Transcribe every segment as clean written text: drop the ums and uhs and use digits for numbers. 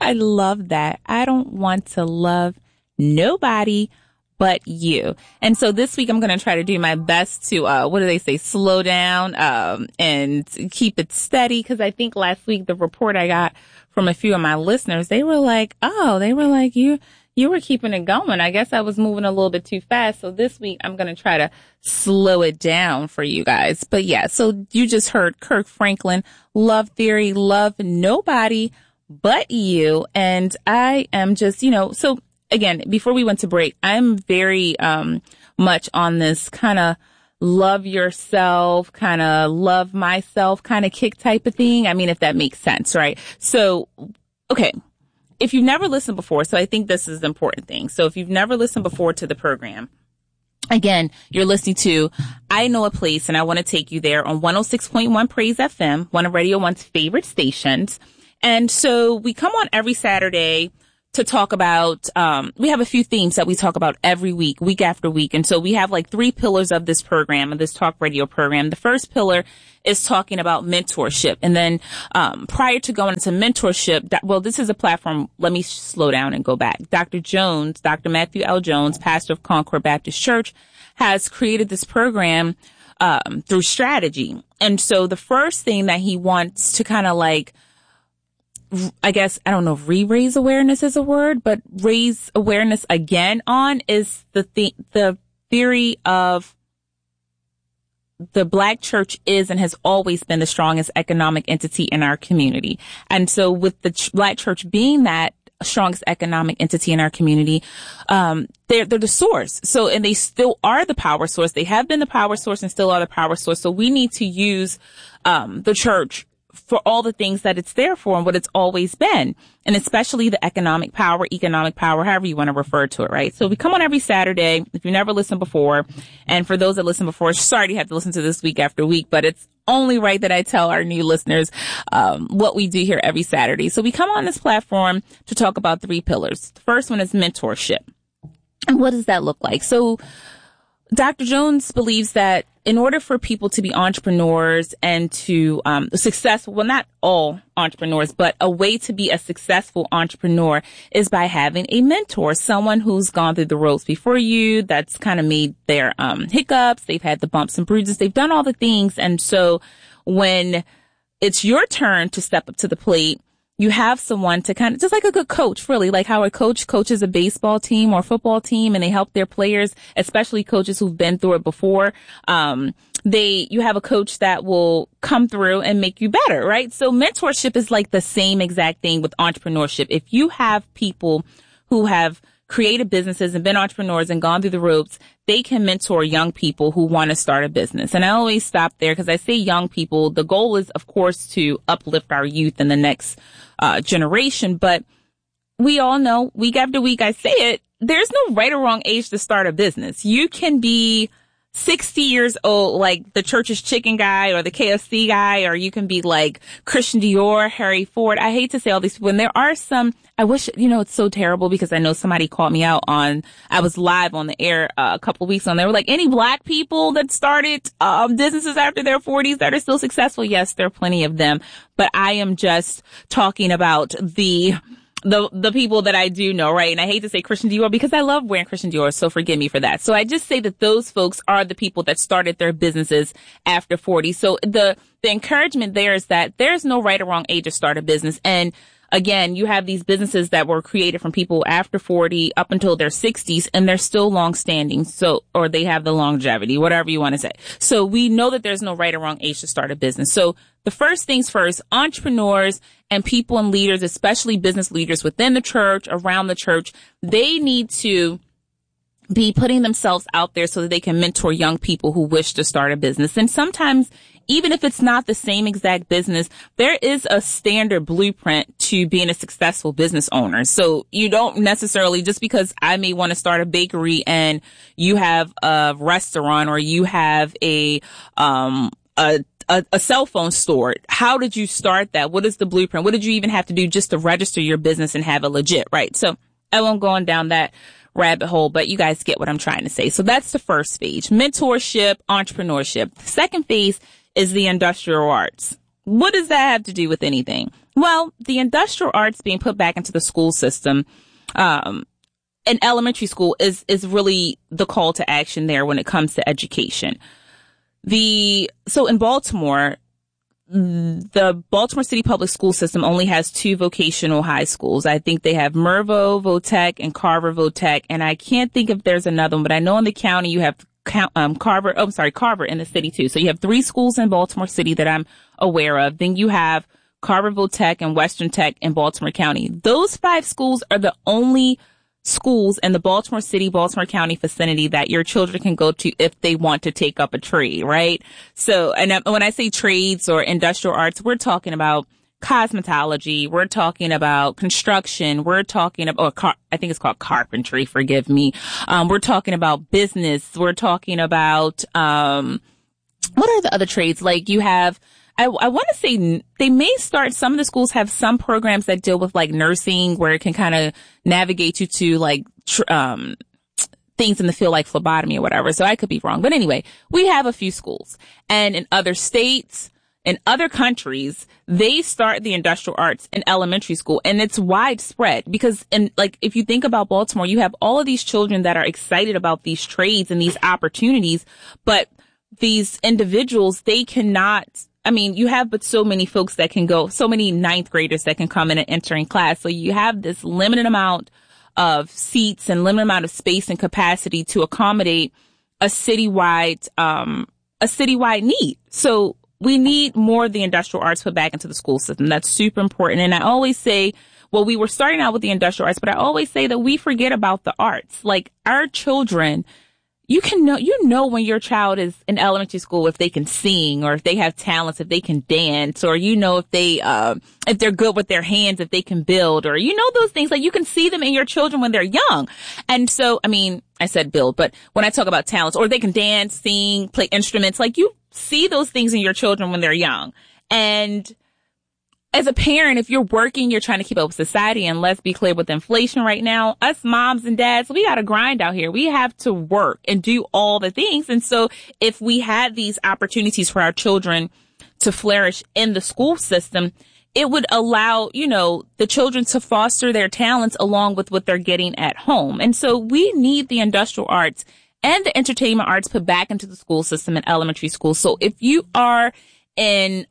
I love that. I don't want to love nobody but you. And so this week I'm going to try to do my best to, what do they say? Slow down, and keep it steady. Cause I think last week the report I got from a few of my listeners, they were like, you were keeping it going. I guess I was moving a little bit too fast. So this week I'm going to try to slow it down for you guys. But yeah, so you just heard Kirk Franklin, Love Theory, love nobody but you. And I am just, so again, before we went to break, I'm very much on this kind of love yourself, kind of love myself kind of kick type of thing. I mean, if that makes sense, right? So, okay. If you've never listened before, so I think this is the important thing. So if you've never listened before to the program, again, you're listening to I Know a Place, and I want to take you there on 106.1 Praise FM, one of Radio 1's favorite stations. And so we come on every Saturday to talk about, we have a few themes that we talk about every week, week after week. And so we have like 3 pillars of this program, of this talk radio program. The first pillar is talking about mentorship. And then, prior to going into mentorship, this is a platform. Let me slow down and go back. Dr. Matthew L. Jones, pastor of Concord Baptist Church, has created this program, through strategy. And so the first thing that he wants to kind of like, I guess, I don't know if raise awareness is a word, but raise awareness again on is the theory of the Black church is and has always been the strongest economic entity in our community. And so with the Black church being that strongest economic entity in our community, they're the source. So, and they still are the power source. They have been the power source and still are the power source. So we need to use, the church for all the things that it's there for and what it's always been. And especially the economic power, however you want to refer to it, right? So we come on every Saturday. If you never listened before, and for those that listen before, sorry you have to listen to this week after week, but it's only right that I tell our new listeners, what we do here every Saturday. So we come on this platform to talk about 3 pillars. The first one is mentorship. And what does that look like? So Dr. Jones believes that in order for people to be entrepreneurs and to successful, well, not all entrepreneurs, but a way to be a successful entrepreneur is by having a mentor, someone who's gone through the ropes before you, that's kind of made their hiccups, they've had the bumps and bruises, they've done all the things. And so when it's your turn to step up to the plate, you have someone to kind of, just like a good coach, really, like how a coach coaches a baseball team or football team and they help their players, especially coaches who've been through it before. You have a coach that will come through and make you better, right? So mentorship is like the same exact thing with entrepreneurship. If you have people who have created businesses and been entrepreneurs and gone through the ropes, they can mentor young people who want to start a business. And I always stop there because I say young people. The goal is, of course, to uplift our youth in the next generation. But we all know, week after week, I say it, there's no right or wrong age to start a business. You can be 60 years old, like the Church's Chicken guy or the KFC guy, or you can be like Christian Dior, Harry Ford. I hate to say all these people. And there are some, I wish, it's so terrible because I know somebody called me out I was live on the air a couple of weeks ago, and they were like, any Black people that started businesses after their 40s that are still successful? Yes, there are plenty of them. But I am just talking about the people that I do know, right? And I hate to say Christian Dior because I love wearing Christian Dior, so forgive me for that. So I just say that those folks are the people that started their businesses after 40. So the encouragement there is that there's no right or wrong age to start a business. And again, you have these businesses that were created from people after 40 up until their 60s, and they're still long-standing. So, or they have the longevity, whatever you want to say. So we know that there's no right or wrong age to start a business. So the first things first, entrepreneurs and people and leaders, especially business leaders within the church, around the church, they need to be putting themselves out there so that they can mentor young people who wish to start a business. And sometimes, even if it's not the same exact business, there is a standard blueprint to being a successful business owner. So you don't necessarily, just because I may want to start a bakery and you have a restaurant or you have a cell phone store. How did you start that? What is the blueprint? What did you even have to do just to register your business and have it legit, right? So I won't go on down that rabbit hole, but you guys get what I'm trying to say. So that's the first stage, mentorship, entrepreneurship. The second phase is the industrial arts. What does that have to do with anything? Well, the industrial arts being put back into the school system, in elementary school is really the call to action there when it comes to education. So in Baltimore, the Baltimore City Public School System only has 2 vocational high schools. I think they have Mervo Votech and Carver Votech, and I can't think if there's another one, but I know in the county you have Carver in the city too. So you have 3 schools in Baltimore City that I'm aware of. Then you have Carver Votech and Western Tech in Baltimore County. Those 5 schools are the only schools in the Baltimore City, Baltimore County vicinity that your children can go to if they want to take up a trade, right? So, and when I say trades or industrial arts, we're talking about cosmetology, we're talking about construction, we're talking about, I think it's called carpentry, forgive me. We're talking about business, we're talking about, what are the other trades? Like you have, I want to say they may start, some of the schools have some programs that deal with like nursing where it can kind of navigate you to like, things in the field like phlebotomy or whatever. So I could be wrong. But anyway, we have a few schools, and in other states, in other countries, they start the industrial arts in elementary school, and it's widespread because if you think about Baltimore, you have all of these children that are excited about these trades and these opportunities, but these individuals, they cannot, you have but so many folks that can go, so many 9th graders that can come in and enter in class. So you have this limited amount of seats and limited amount of space and capacity to accommodate a citywide need. So we need more of the industrial arts put back into the school system. That's super important. And I always say, well, we were starting out with the industrial arts, but I always say that we forget about the arts. Like our children, you know when your child is in elementary school if they can sing or if they have talents, if they can dance, or if they're good with their hands, if they can build, or those things. Like you can see them in your children when they're young. And so, I said build, but when I talk about talents, or they can dance, sing, play instruments, like you see those things in your children when they're young. And as a parent, if you're working, you're trying to keep up with society, and let's be clear, with inflation right now, us moms and dads, we got to grind out here. We have to work and do all the things. And so if we had these opportunities for our children to flourish in the school system, it would allow, the children to foster their talents along with what they're getting at home. And so we need the industrial arts and the entertainment arts put back into the school system in elementary school. So if you are in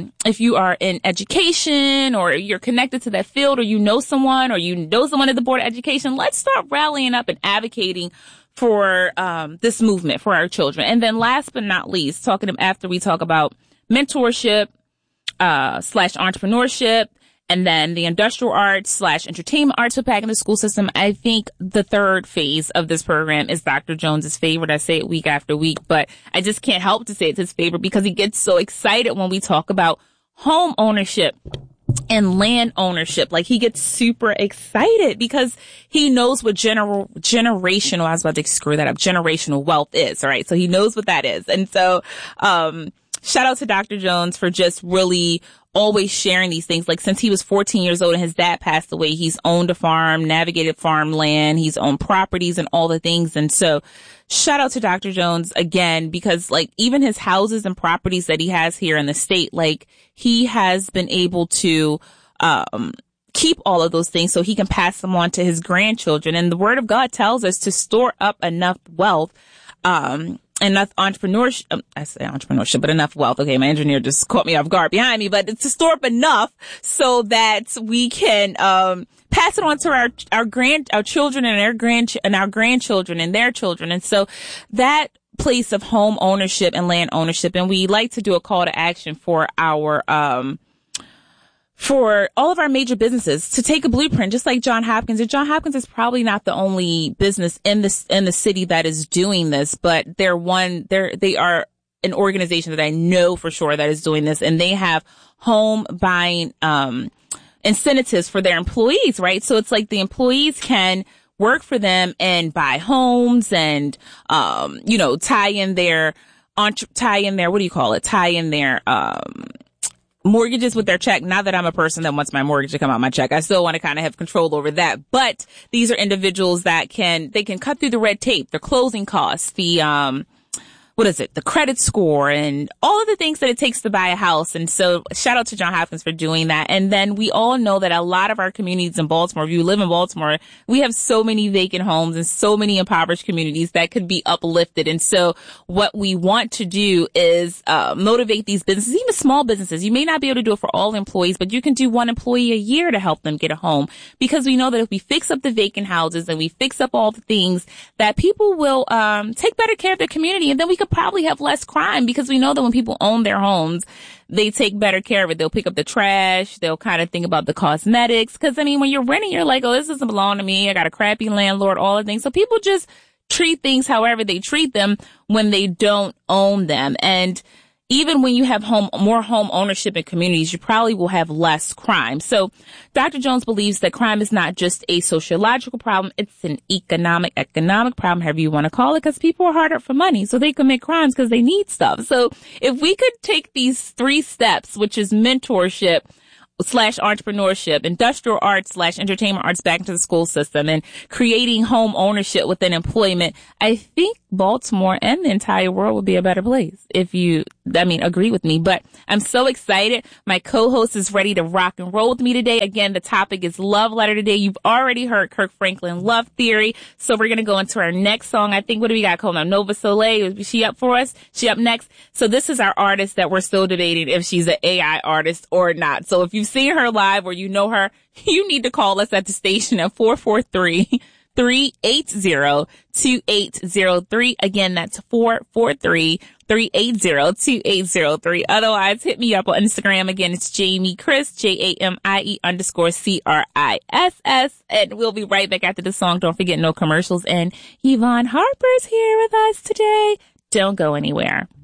education, or you're connected to that field, or someone at the Board of Education, let's start rallying up and advocating for this movement for our children. And then last but not least, after we talk about mentorship / entrepreneurship, and then the industrial arts / entertainment arts put back in the school system, I think the third phase of this program is Dr. Jones's favorite. I say it week after week, but I just can't help to say it's his favorite because he gets so excited when we talk about home ownership and land ownership. Like he gets super excited because he knows what generational, I was about to screw that up, generational wealth is. All right. So he knows what that is. And so, shout out to Dr. Jones for just really always sharing these things. Like since he was 14 years old and his dad passed away, he's owned a farm, navigated farmland, he's owned properties and all the things. And so shout out to Dr. Jones again, because like even his houses and properties that he has here in the state, like he has been able to, keep all of those things so he can pass them on to his grandchildren. And the word of God tells us to store up enough wealth, enough entrepreneurship, I say entrepreneurship, but enough wealth. Okay, my engineer just caught me off guard behind me, but to store up enough so that we can pass it on to our children and our grandchildren and their children. And so that place of home ownership and land ownership, and we like to do a call to action for for all of our major businesses to take a blueprint, just like Johns Hopkins. And Johns Hopkins is probably not the only business in the city that is doing this, but they are an organization that I know for sure that is doing this, and they have home buying, incentives for their employees, right? So it's like the employees can work for them and buy homes and, tie in their, mortgages with their check. Not that I'm a person that wants my mortgage to come out my check. I still want to kind of have control over that. But these are individuals that they can cut through the red tape, the closing costs, the the credit score and all of the things that it takes to buy a house. And so shout out to Johns Hopkins for doing that. And then we all know that a lot of our communities in Baltimore, if you live in Baltimore, we have so many vacant homes and so many impoverished communities that could be uplifted. And so what we want to do is motivate these businesses, even small businesses. You may not be able to do it for all employees, but you can do one employee a year to help them get a home, because we know that if we fix up the vacant houses and we fix up all the things, that people will take better care of their community, and then we could probably have less crime, because we know that when people own their homes, they take better care of it. They'll pick up the trash. They'll kind of think about the cosmetics. Because, I mean, when you're renting, you're like, oh, this doesn't belong to me. I got a crappy landlord, all the things. So people just treat things however they treat them when they don't own them. And even when you have more home ownership in communities, you probably will have less crime. So Dr. Jones believes that crime is not just a sociological problem. It's an economic problem, however you want to call it, because people are hard up for money. So they commit crimes because they need stuff. So if we could take these 3 steps, which is mentorship / entrepreneurship, industrial arts / entertainment arts back into the school system, and creating home ownership within employment, I think Baltimore and the entire world would be a better place if you, agree with me. But I'm so excited. My co-host is ready to rock and roll with me today. Again, the topic is love letter today. You've already heard Kirk Franklin, Love Theory. So we're going to go into our next song. I think, what do we got called now? Nova Soleil. Is she up for us? She up next. So this is our artist that we're still debating if she's an AI artist or not. So if you've seen her live or you know her, you need to call us at the station at 443-380-2803. Again, that's 443-380-2803. Otherwise, hit me up on Instagram. Again, it's Jamie Criss, JAMIE_CRISS. And we'll be right back after the song. Don't forget, no commercials. And Yvonne Harper's here with us today. Don't go anywhere.